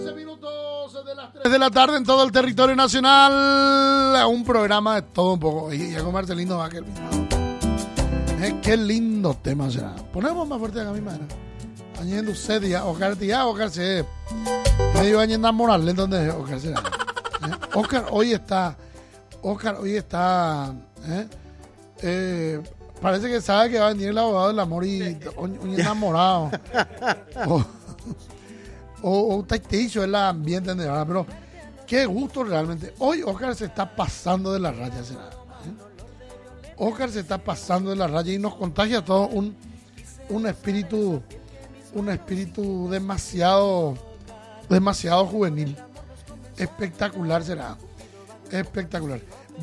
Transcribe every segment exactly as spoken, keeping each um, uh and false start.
Minutos de las tres de la tarde en todo el territorio nacional. Un programa de todo un poco. Y ya con Marcelino va que el eh, qué lindo tema será. Ponemos más fuerte acá mi madre. Añadiendo usted ya, Oscar tía, Oscar se medio añadiendo moral, entonces Oscar será. ¿Eh? Oscar hoy está, Oscar hoy está, ¿eh? Eh, parece que sabe que va a venir el abogado del amor y un enamorado. Oh. O un taiticho el ambiente, ¿verdad? Pero qué gusto realmente. Hoy Oscar se está pasando de la raya, ¿será? ¿Eh? Oscar se está pasando de la raya y nos contagia a todos un, un espíritu, un espíritu demasiado, demasiado juvenil. Espectacular será. Espectacular.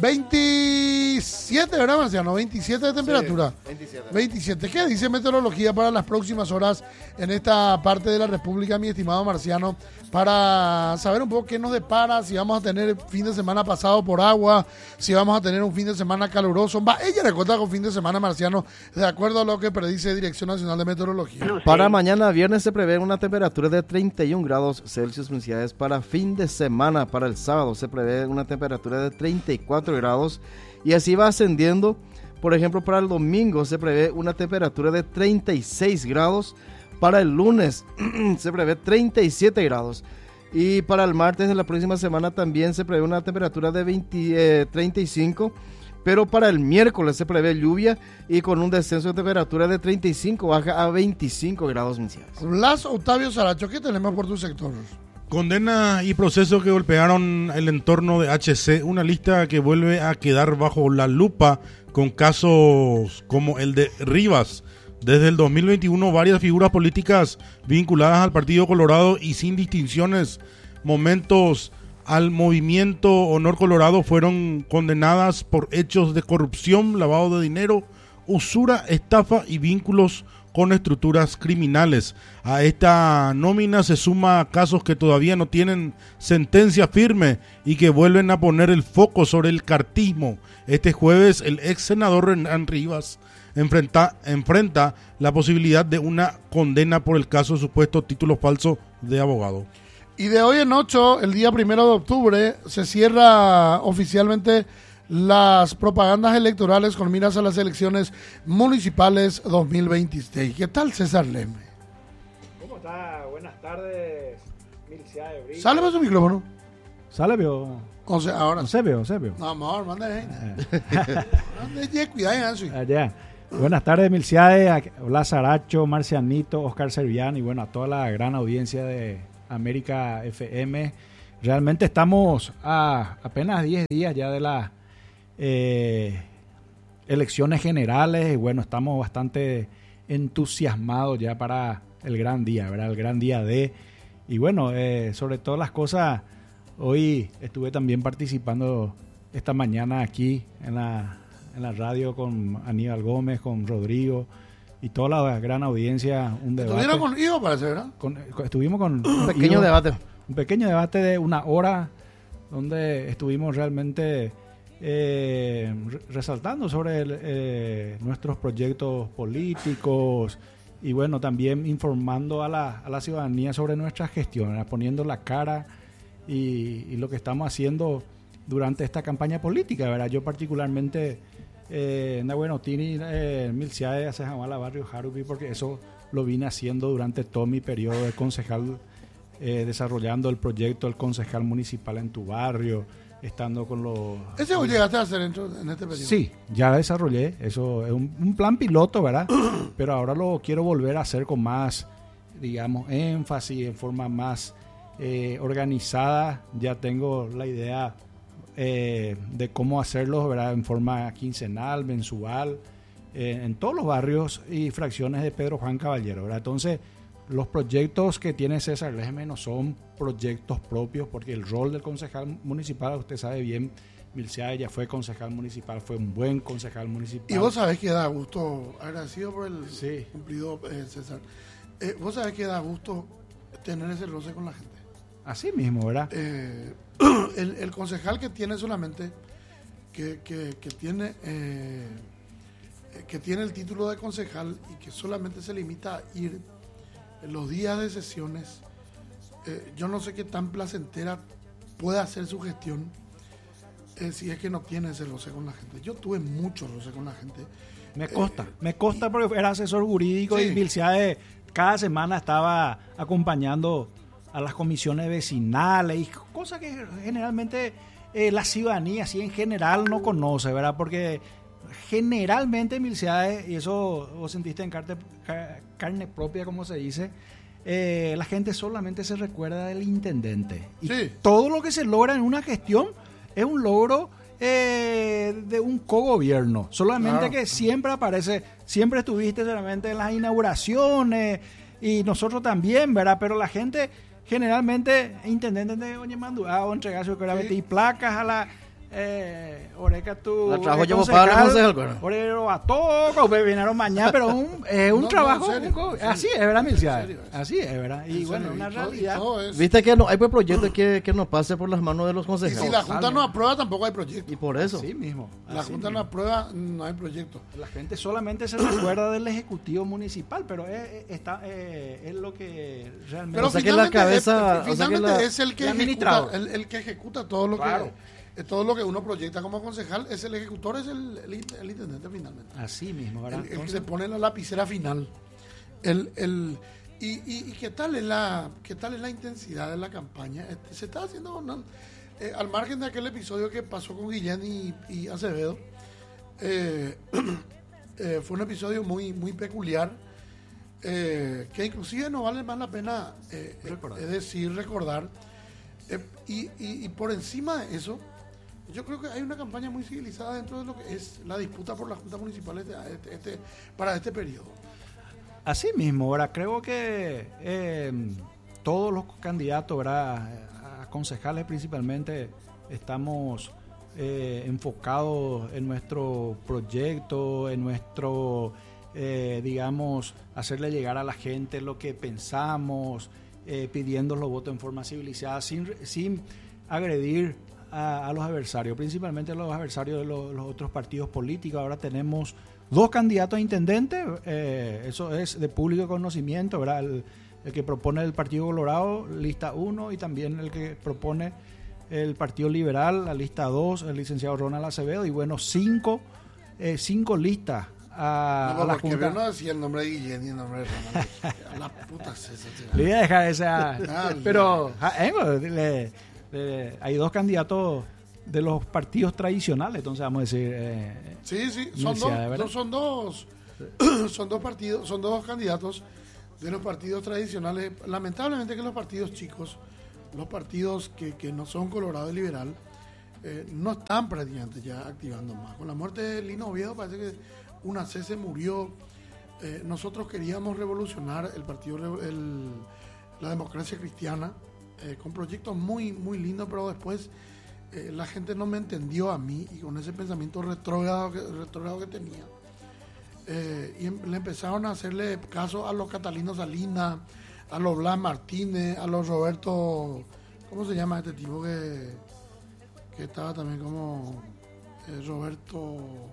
veintisiete, ¿verdad, Marciano? veintisiete de temperatura. Sí, veintisiete. veintisiete. ¿Qué dice meteorología para las próximas horas en esta parte de la República, mi estimado Marciano? Para saber un poco qué nos depara, si vamos a tener fin de semana pasado por agua, si vamos a tener un fin de semana caluroso. Va, ella recuerda con fin de semana, Marciano, de acuerdo a lo que predice Dirección Nacional de Meteorología. No sé. Para mañana viernes se prevé una temperatura de treinta y un grados Celsius. Para fin de semana, para el sábado, se prevé una temperatura de treinta y cuatro grados y así va ascendiendo. Por ejemplo, para el domingo se prevé una temperatura de treinta y seis grados. Para el lunes se prevé treinta y siete grados. Y para el martes de la próxima semana también se prevé una temperatura de veinte, eh, treinta y cinco. Pero para el miércoles se prevé lluvia y con un descenso de temperatura de treinta y cinco baja a veinticinco grados. Blas Octavio Saracho, ¿qué tenemos por tu sector? Condena y procesos que golpearon el entorno de H C, una lista que vuelve a quedar bajo la lupa con casos como el de Rivas. Desde el dos mil veintiuno, varias figuras políticas vinculadas al Partido Colorado y sin distinciones, momentos al movimiento Honor Colorado, fueron condenadas por hechos de corrupción, lavado de dinero, usura, estafa y vínculos con estructuras criminales. A esta nómina se suma casos que todavía no tienen sentencia firme y que vuelven a poner el foco sobre el cartismo. Este jueves el ex senador Renan Rivas enfrenta, enfrenta la posibilidad de una condena por el caso de supuesto título falso de abogado. Y de hoy en ocho, el día primero de octubre, se cierra oficialmente las propagandas electorales con miras a las elecciones municipales dos mil veintiséis. ¿Qué tal, César Leme? ¿Cómo está? Buenas tardes, Milcia de Brito. ¿Sale para su micrófono? ¿Sale, veo? O sea, ahora. No se veo, se veo. No, amor, manda cuidado, allá. Buenas tardes, Milciade, hola Saracho, Marcianito, Oscar Servián y bueno, a toda la gran audiencia de América F M. Realmente estamos a apenas diez días ya de las eh, elecciones generales y bueno, estamos bastante entusiasmados ya para el gran día, ¿verdad? El gran día de... Y bueno, eh, sobre todas las cosas, hoy estuve también participando esta mañana aquí en la... en la radio con Aníbal Gómez, con Rodrigo y toda la gran audiencia. Un debate. ¿Estuvieron con Ivo, parece, verdad? Con, con, estuvimos con un pequeño Ivo, debate. Un pequeño debate de una hora donde estuvimos realmente eh, resaltando sobre el, eh, nuestros proyectos políticos y bueno, también informando a la, a la ciudadanía sobre nuestras gestiones, poniendo la cara y, y lo que estamos haciendo durante esta campaña política, ¿verdad? Yo particularmente eh, Nahueno Tini, eh, Milciade, Acejamala, Barrio Jarupi, porque eso lo vine haciendo durante todo mi periodo de concejal, eh, desarrollando el proyecto del concejal municipal en tu barrio, estando con los... ¿Ese vos llegaste a hacer en, en este periodo? Sí, ya desarrollé, eso es un, un plan piloto, ¿verdad? Pero ahora lo quiero volver a hacer con más, digamos, énfasis, en forma más eh, organizada. Ya tengo la idea Eh, de cómo hacerlo, ¿verdad? En forma quincenal, mensual, eh, en todos los barrios y fracciones de Pedro Juan Caballero, ¿verdad? Entonces, los proyectos que tiene César Leme no son proyectos propios, porque el rol del concejal municipal, usted sabe bien, Milciade ya fue concejal municipal, fue un buen concejal municipal. Y vos sabés que da gusto, agradecido por el sí. cumplido eh, César, eh, vos sabés que da gusto tener ese roce con la gente. Así mismo, ¿verdad? Eh, el, el concejal que tiene solamente, que, que, que tiene eh, que tiene el título de concejal y que solamente se limita a ir en los días de sesiones eh, yo no sé qué tan placentera puede hacer su gestión eh, si es que no tiene ese roce con la gente. Yo tuve mucho roce con la gente. Me consta, Eh, me consta porque era asesor jurídico sí. y Milciade cada semana estaba acompañando a las comisiones vecinales y cosas que generalmente eh, la ciudadanía así en general no conoce, ¿verdad? Porque generalmente Milciade, y eso vos sentiste en carne, carne propia, como se dice, eh, la gente solamente se recuerda del intendente. Y Sí. todo lo que se logra en una gestión es un logro eh, de un cogobierno. Solamente Claro. que siempre aparece, siempre estuviste solamente en las inauguraciones y nosotros también, ¿verdad? Pero la gente generalmente, intendente de Oñemandúa, o entregarse que era Sí. meter placas a la eh, Oreca tu La trabajo eh, yo para la concejal, bueno. Orero a todo, vinieron mañana, pero un, es un No, no, trabajo, en serio, un co- en serio. así es, ¿verdad, Milciade? En serio, es. Así es, ¿verdad? Y En bueno, serio, una y todo- y realidad. todo es- Viste que no hay pues proyectos que, que nos pase por las manos de los y concejales. si la Junta no aprueba, tampoco hay proyecto. Y por eso. Así mismo. La así Junta no mismo. aprueba, no hay proyecto. La gente solamente se recuerda del Ejecutivo Municipal, pero es, es- está, eh, es lo que realmente... Pero O sea que la finalmente, cabeza- es, o sea que finalmente la- es el que el ejecuta, administrador. el, el que ejecuta todo lo Claro. que eh, todo lo que uno proyecta como concejal, es el ejecutor, es el, el, el intendente finalmente. Así mismo, ¿verdad? El, el que Entonces, se pone la lapicera final. El, el, y, y, y qué tal es la qué tal es la intensidad de la campaña. Este, se está haciendo una- eh, al margen de aquel episodio que pasó con Guillén y, y Acevedo, eh, eh, fue un episodio muy muy peculiar, eh, que inclusive no vale más la pena eh, eh, Recordar. es decir, recordar. Eh, y, y, y por encima de eso, yo creo que hay una campaña muy civilizada dentro de lo que es la disputa por las juntas municipales de este, este- para este periodo. así mismo, ¿verdad? Creo que eh, todos los candidatos, ¿verdad? A concejales principalmente, estamos eh, enfocados en nuestro proyecto, en nuestro, eh, digamos, hacerle llegar a la gente lo que pensamos, eh, pidiendo los votos en forma civilizada, sin, sin agredir a, a los adversarios, principalmente a los adversarios de los, los otros partidos políticos. Ahora tenemos dos candidatos a intendente, eh, eso es de público conocimiento, ¿verdad? El, el que propone el Partido Colorado, lista uno, y también el que propone el Partido Liberal, la lista dos, el licenciado Ronald Acevedo, y bueno, cinco, eh, cinco listas a, No, a la porque Junta. yo no decía el nombre de Guillén y el nombre de Ronald. A la puta es esa, tío. Le voy a dejar esa. Ah, pero ja, eh, pues, le- le- hay dos candidatos de los partidos tradicionales, entonces vamos a decir. Eh, Sí, sí, son Universidad, dos, ¿verdad? dos- son dos, son dos partidos, son dos candidatos de los partidos tradicionales. Lamentablemente que los partidos chicos, los partidos que, que no son Colorado y Liberal, eh, no están prácticamente ya activando más. Con la muerte de Lino Oviedo parece que una C se murió. Eh, nosotros queríamos revolucionar el partido, Revo- el- la democracia cristiana, eh, con proyectos muy, muy lindos, pero después eh, la gente no me entendió a mí y con ese pensamiento retrógrado que, retrógrado que tenía. Eh, y em- le empezaron a hacerle caso a los Catalino Salinas, a los Blas Martínez, a los Roberto, ¿cómo se llama este tipo que, que estaba también como eh, Roberto?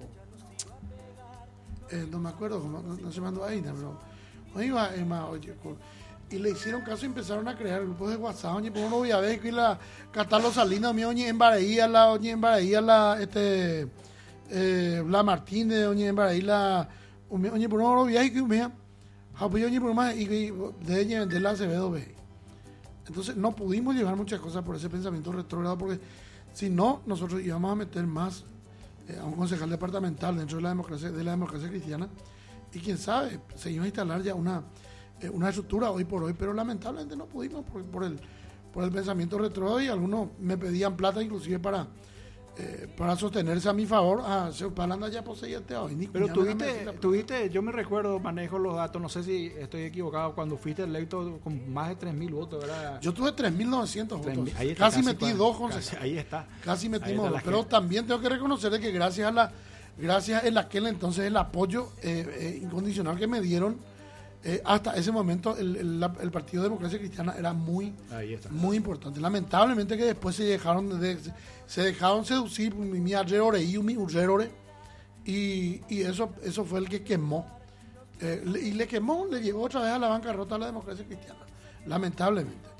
Eh, no me acuerdo, cómo- no, no se mandó ahí, pero no iba, es más, oye, co- y le hicieron caso y empezaron a crear grupos de WhatsApp, oye, por uno voy a ver que la Catalo Salinas, mi oye, en Baraía, la, oye, en Baraía, la, este, eh, Blas Martínez, oye, en Baraía, la, oye, por uno voy a ver que me oye, por más, y que de vender la Acevedo ve. Entonces no pudimos llevar muchas cosas por ese pensamiento retrógrado, porque si no, nosotros íbamos a meter más eh, a un concejal departamental dentro de la democracia de la democracia cristiana, y quién sabe, se iba a instalar ya una, eh, una estructura hoy por hoy, pero lamentablemente no pudimos por, por el por el pensamiento retrógrado, y algunos me pedían plata inclusive para eh, para sostenerse a mi favor. Ah, se palanda ya poseía este hoy. Ni pero cuñada me tuviste, decía la plata. tuviste, yo me recuerdo, manejo los datos, no sé si estoy equivocado, cuando fuiste electo con más de tres mil votos, ¿verdad? Yo tuve tres mil novecientos tres votos. mil, ahí está, Casi, metí cua- dos casi, concejales. ahí está. Casi Ahí metimos está dos. la Pero gente. también tengo que reconocer de que gracias a la gracias en aquel entonces el apoyo eh, eh, incondicional que me dieron, eh, hasta ese momento el, el, la- el Partido de Democracia Cristiana era muy Ahí está. muy importante. Lamentablemente que después se dejaron de, se dejaron seducir mi mi arrerore y mi urrerore, y, y eso eso fue el que quemó. Eh, le- y le quemó, le llevó otra vez a la bancarrota a la democracia cristiana, lamentablemente.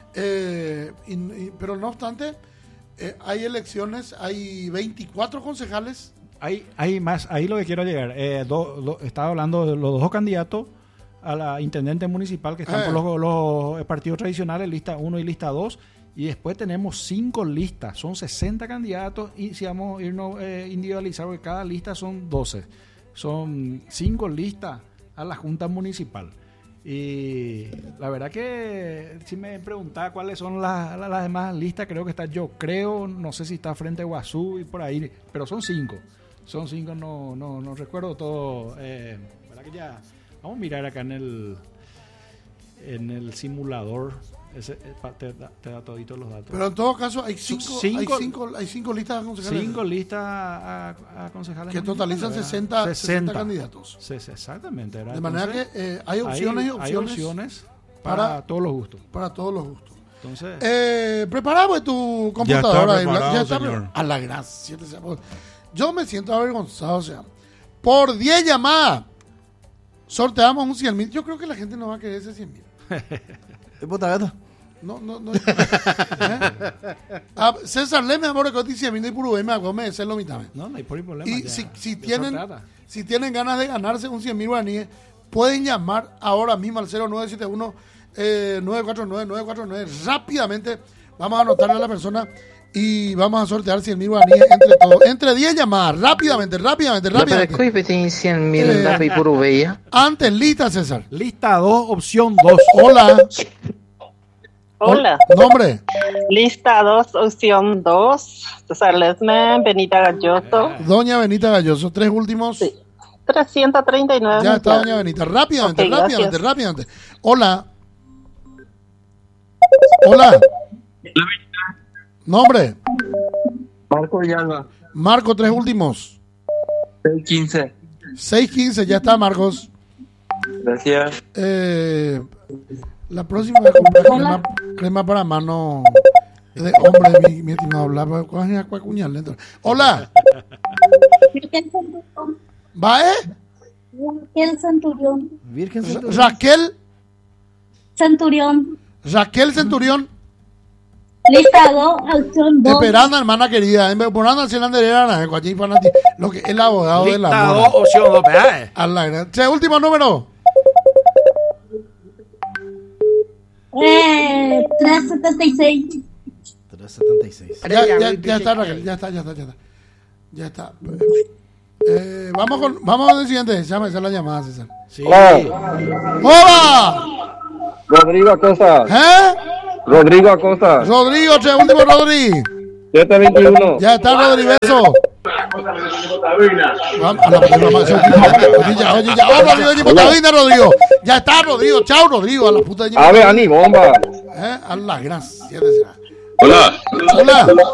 Eh, y- y- pero no obstante, eh, hay elecciones, hay veinticuatro concejales. Hay, hay más, ahí lo que quiero llegar. Eh, do- do- estaba hablando de los dos candidatos a la intendente municipal que están Eh. por los, los partidos tradicionales, lista uno y lista dos. Y después tenemos cinco listas, son sesenta candidatos. Y si vamos a irnos eh, individualizar, porque cada lista son doce. Son cinco listas a la Junta Municipal. Y la verdad que si me preguntaba cuáles son las, las, las demás listas, creo que está Yo Creo, no sé si está Frente Guazú y por ahí, pero son cinco. Son cinco, no, no, no recuerdo todo. Eh, ¿verdad que ya? Vamos a mirar acá en el en el simulador. Ese, eh, pa- te, da, te da toditos los datos. Pero en todo caso, hay cinco, Cinco- hay cinco, hay cinco listas de concejales Cinco listas a, a, a concejales que totalizan municipales, sesenta, ¿verdad? sesenta candidatos. Sí, sí, exactamente. ¿verdad? De manera Entonces, que eh, hay opciones y hay, hay opciones, opciones para, para- todos los gustos. para todos los gustos. Entonces, Eh, preparado tu computadora. Ya está preparado, Ya está señor. pre- A la gracia. te sea, pues, Yo me siento avergonzado. O sea, por diez llamadas sorteamos un cien mil. Yo creo que la gente no va a querer ese cien mil. ¿Y puta gata? No, no, no. ¿Eh? Ah, César Leme, amor, que cien mil y puro me hago, me es lo mitad. no, no hay por problema. Y ya, si, si de eso tienen trata. si tienen ganas de ganarse un cien mil guaraníes, pueden llamar ahora mismo al cero nueve siete uno nueve cuatro nueve nueve cuatro nueve. Rápidamente vamos a anotarle a la persona y vamos a sortear cien mil guaraníes entre todos. Entre diez llamadas, rápidamente, rápidamente, Para rápidamente. qué pedí cien mil Eh. da por uveia? Antes, lista, César. Lista dos, opción dos. Hola. Hola, Nombre. lista dos, opción dos, César Lesme, Benita Galloso, Doña Benita Galloso. Tres últimos. Sí. trescientos treinta y nueve. Ya está, Doña Benita. Rápidamente, Ok, rápidamente, gracias. rápidamente. Hola. Hola. Nombre. Marco Villalba, Marco, tres últimos. seis quince. seis quince, ya está, Marcos. Gracias. Eh, la próxima vez comprar crema, crema para mano de hombre, mi, mi estimado. Hablar, ¿cuál es cuál cuñal dentro? Hola. ¿Va, eh? Raquel Centurión. Virgen Ra- Centurión. Raquel. Centurión. Raquel Centurión. Lista dos, opción dos. Esperando, hermana querida. Esperando al Senandere era Guachín Fanati, lo que es el abogado de la Lista mora. dos, opción dos, ¿verdad? A la gran- Che, último número. Eh, trescientos setenta y seis. trescientos setenta y seis. Ya, ya, ya está, Raquel. Ya está, ya está, ya está. Ya está. Eh, vamos con, vamos al siguiente. Ya me hace la llamada, César. Sí. ¡Hola! Rodrigo Acosta. ¿Eh? Rodrigo Acosta. Rodrigo, che, último Rodrigo. siete veintiuno. Ya está, Rodrigo. Beso. Vamos a la puta madre. Oye, ya, oye, ya. Oh, Rodrigo, oye, puta vida, Rodrigo. Ya está, Rodrigo. Chao, Rodrigo. A la puta de Ave, Ani, bomba. ¿Eh? A la gracia. de- Hola. Hola.